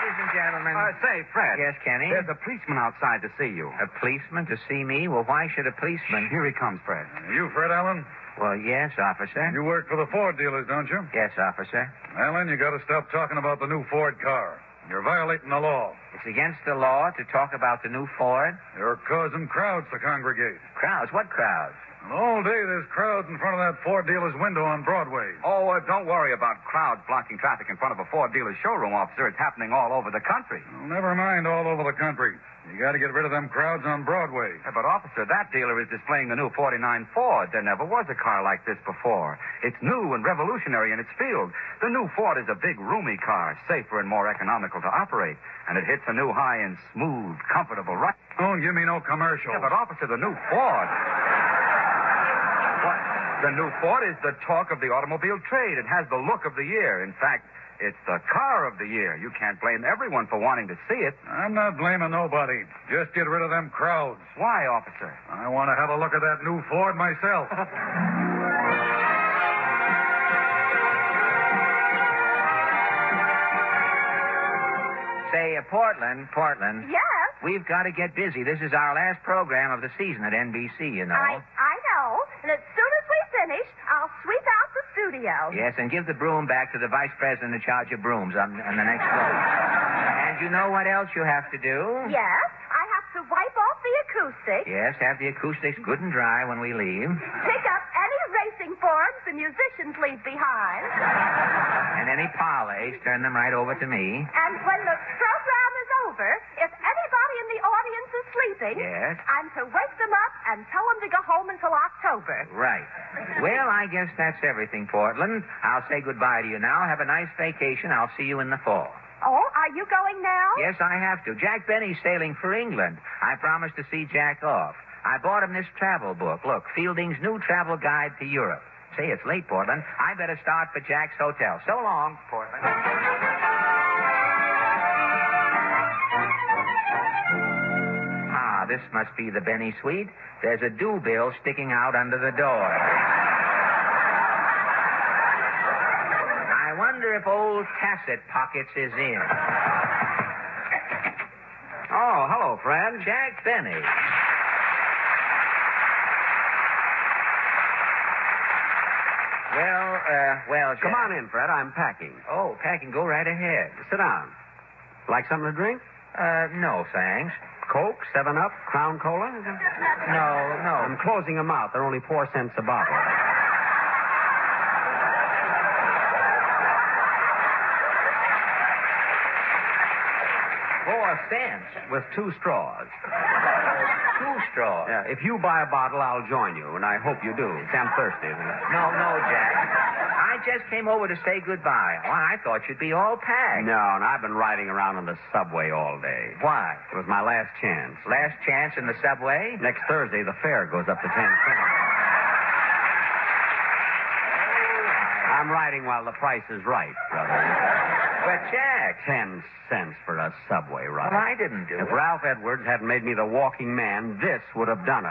Ladies and gentlemen. Say, Fred. Yes, Kenny? There's a policeman outside to see you. A policeman to see me? Well, why should a policeman... Here he comes, Fred. You Fred Allen? Well, yes, officer. You work for the Ford dealers, don't you? Yes, officer. Allen, you got to stop talking about the new Ford car. You're violating the law. It's against the law to talk about the new Ford? You're causing crowds to congregate. Crowds? What crowds? And all day there's crowds in front of that Ford dealer's window on Broadway. Oh, don't worry about crowds blocking traffic in front of a Ford dealer's showroom, officer. It's happening all over the country. Well, never mind all over the country. You got to get rid of them crowds on Broadway. Yeah, but, officer, that dealer is displaying the new 49 Ford. There never was a car like this before. It's new and revolutionary in its field. The new Ford is a big, roomy car, safer and more economical to operate. And it hits a new high in smooth, comfortable ride. Don't give me no commercials. Yeah, but, officer, the new Ford... What? The new Ford is the talk of the automobile trade. It has the look of the year. In fact, it's the car of the year. You can't blame everyone for wanting to see it. I'm not blaming nobody. Just get rid of them crowds. Why, officer? I want to have a look at that new Ford myself. Say, Portland. Yes? We've got to get busy. This is our last program of the season at NBC, you know. I know. And as soon as we finish, I'll sweep out the studio. Yes, and give the broom back to the vice president in charge of brooms on the next floor. And you know what else you have to do? Yes? I have to wipe off the acoustics. Yes, have the acoustics good and dry when we leave. Pick up any racing Fords the musicians leave behind. And any parlays, turn them right over to me. And when the program is over, if anybody in the audience is sleeping, Yes? I'm to wake them up and tell them to go home until October. Right. Well, I guess that's everything, Portland. I'll say goodbye to you now. Have a nice vacation. I'll see you in the fall. Oh, are you going now? Yes, I have to. Jack Benny's sailing for England. I promised to see Jack off. I bought him this travel book. Look, Fielding's New Travel Guide to Europe. Say, it's late, Portland. I better start for Jack's hotel. So long, Portland. Ah, this must be the Benny suite. There's a due bill sticking out under the door. I wonder if old Tasset Pockets is in. Oh, hello, Fred. Jack Benny. Well, Jack. Come on in, Fred. I'm packing. Oh, packing. Go right ahead. Sit down. Like something to drink? No, thanks. Coke, 7-Up, Crown Cola? No. I'm closing them out. They're only 4 cents a bottle. 4 cents. With 2 straws. 2 straws. Yeah, if you buy a bottle, I'll join you, and I hope you do. I'm thirsty. No, Jack. I just came over to say goodbye. Why, I thought you'd be all packed. No, and I've been riding around on the subway all day. Why? It was my last chance. Last chance in the subway? Next Thursday, the fare goes up to 10 cents. I'm riding while the price is right, brother. But, Jack. 10 cents for a subway ride. Well, I didn't do If it. Ralph Edwards hadn't made me the walking man, this would have done it.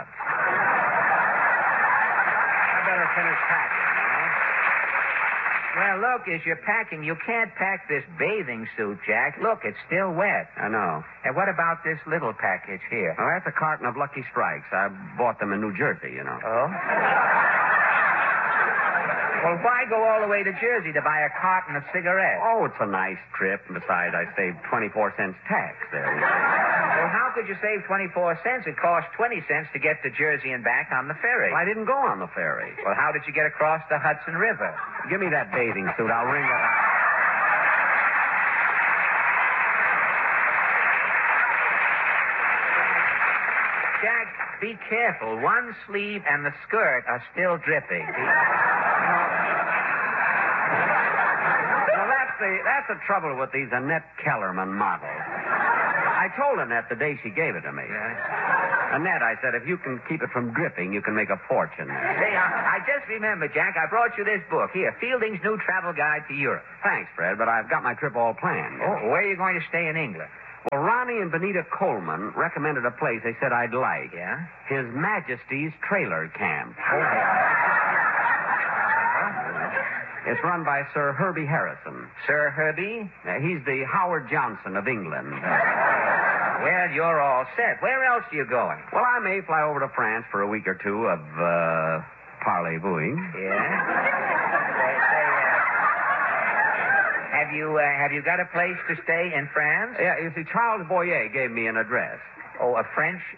I better finish packing, you know? Well, look, as you're packing, you can't pack this bathing suit, Jack. Look, it's still wet. I know. And what about this little package here? Well, that's a carton of Lucky Strikes. I bought them in New Jersey, you know. Oh? Well, why go all the way to Jersey to buy a carton of cigarettes? Oh, it's a nice trip. Besides, I saved 24 cents tax there. Well, how could you save 24 cents? It cost 20 cents to get to Jersey and back on the ferry. I didn't go on the ferry. Well, how did you get across the Hudson River? Give me that bathing suit. I'll ring it. Jack, be careful. One sleeve and the skirt are still dripping. Well, that's the trouble with these Annette Kellerman models. I told Annette the day she gave it to me. Annette, I said, if you can keep it from dripping, you can make a fortune. Say, I just remembered, Jack, I brought you this book. Here, Fielding's New Travel Guide to Europe. Thanks, Fred, but I've got my trip all planned. Oh, where are you going to stay in England? Well, Ronnie and Benita Coleman recommended a place they said I'd like. Yeah? His Majesty's Trailer Camp. It's run by Sir Herbie Harrison. Sir Herbie? He's the Howard Johnson of England. Well, you're all set. Where else are you going? Well, I may fly over to France for a week or two of parley-booing. Yeah? Have you got a place to stay in France? Yeah, you see, Charles Boyer gave me an address. Oh, a French